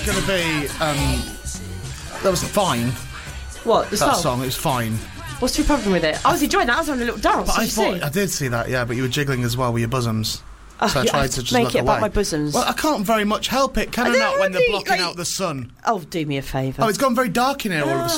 going to be. That was fine. What, the That song? song, it was fine. What's your problem with it? I was enjoying that. I was on a little dance. But Did I did see that, yeah, but you were jiggling as well with your bosoms. So I you tried have to just make look it away. about my bosoms. Well, I can't very much help it, can I don't not, when they're really, blocking out the sun? Oh, do me a favour. Oh, it's gone very dark in here all of a